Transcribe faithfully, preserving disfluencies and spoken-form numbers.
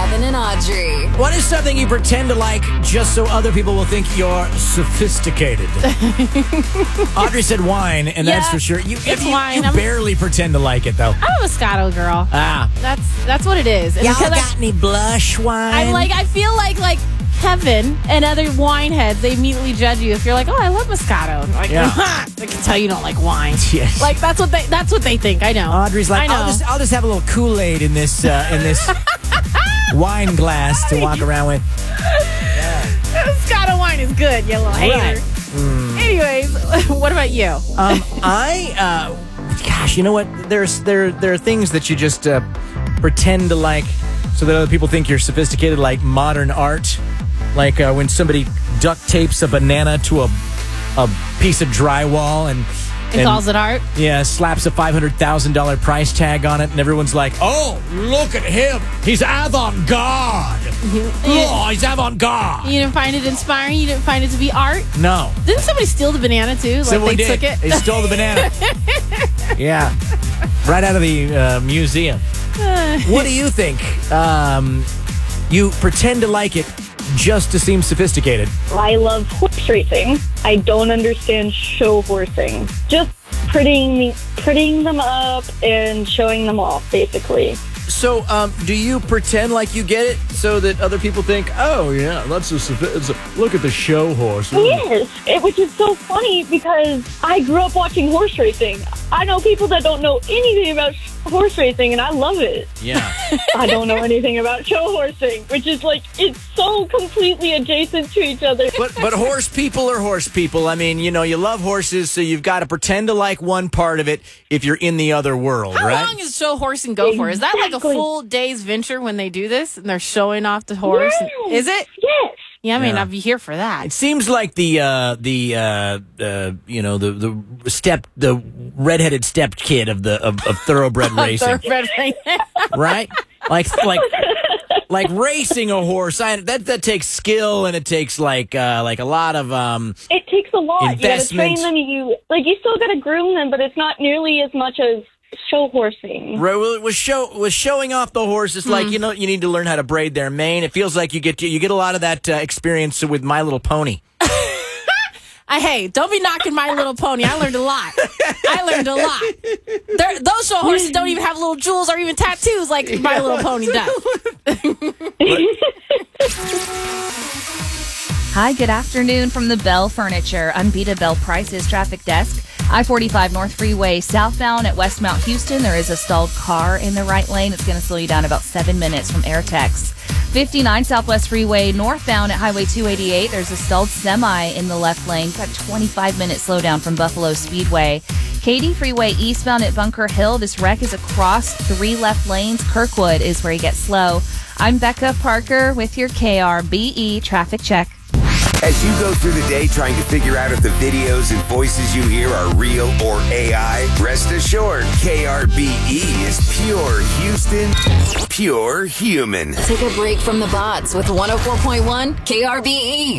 Kevin and Audrey. What is something you pretend to like just so other people will think you're sophisticated? Audrey said wine, and Yeah, that's for sure. You, it's you, wine. you I'm- barely pretend to like it, though. I'm a Moscato girl. Ah. That's that's what it is. And Y'all because got any blush wine? I, I like. I feel like like Kevin and other wine heads. They immediately judge you if you're like, oh, I love Moscato. And like, Yeah. I can tell you don't like wine. Yes. Like that's what they. That's what they think. I know. Audrey's like, I know. I'll just, I'll just have a little Kool-Aid in this, uh, in this wine glass to walk around with. Moscato wine is good. You little hater. Mm. Anyways, what about you? Um, I, uh, gosh, you know what? There's there there are things that you just uh, pretend to like, so that other people think you're sophisticated, like modern art, like uh, when somebody duct tapes a banana to a a piece of drywall and. And calls it art. Yeah, slaps a five hundred thousand dollars price tag on it, and everyone's like, oh, look at him. He's avant-garde. Oh, he's avant-garde. You didn't find it inspiring? You didn't find it to be art? No. Didn't somebody steal the banana too? Like Someone they did. took it? They stole the banana. Yeah. Right out of the uh, museum. What do you think? Um, you pretend to like it just to seem sophisticated. I love horse racing. I don't understand show horsing. Just prettying, prettying them up and showing them off, basically. So, um, do you pretend like you get it so that other people think, oh, yeah, that's a, sophi- it's a look at the show horse. Yes, it, which is so funny because I grew up watching horse racing. I know people that don't know anything about sh- horse racing, and I love it. Yeah. I don't know anything about show horsing, which is like, it's so completely adjacent to each other. But but horse people are horse people. I mean, you know, you love horses, so you've got to pretend to like one part of it if you're in the other world, How right? long does show horsing go for? Is that like a Exactly. full day's venture when they do this and they're showing off the horse? Yes. Is it? Yes. Yeah, I mean, Yeah. I'd be here for that. It seems like the uh, the uh, uh, you know the the step the redheaded step kid of the of, of thoroughbred racing, Thoroughbred racing. right? Like like like racing a horse. I, that that takes skill, and it takes like uh, like a lot of um. It takes a lot. You gotta Investment. train them. You like you still gotta groom them, but it's not nearly as much as show horsing. Right, well, with show with showing off the horse, it's like you know you need to learn how to braid their mane. It feels like you get you get a lot of that uh, experience with My Little Pony. I, hey, don't be knocking My Little Pony. I learned a lot. I learned a lot. They're, those show horses don't even have little jewels or even tattoos like My Little Pony does. Hi, good afternoon from the Bell Furniture Unbeatable Prices Traffic Desk. I forty-five North Freeway southbound at West Mount Houston. There is a stalled car in the right lane. It's going to slow you down about seven minutes from Airtex. fifty-nine Southwest Freeway northbound at Highway two eighty-eight. There's a stalled semi in the left lane. Got a twenty-five minute slowdown from Buffalo Speedway. Katy Freeway eastbound at Bunker Hill. This wreck is across three left lanes. Kirkwood is where you get slow. I'm Becca Parker with your K R B E traffic check. As you go through the day trying to figure out if the videos and voices you hear are real or A I, rest assured, K R B E is pure Houston, pure human. Take a break from the bots with one oh four point one K R B E.